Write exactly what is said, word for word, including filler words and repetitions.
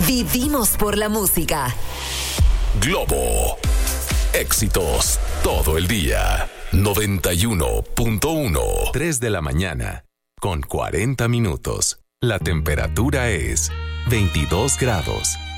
Vivimos por la música. Globo. Éxitos todo el día. noventa y uno punto uno. tres de la mañana con cuarenta minutos. La temperatura es veintidós grados.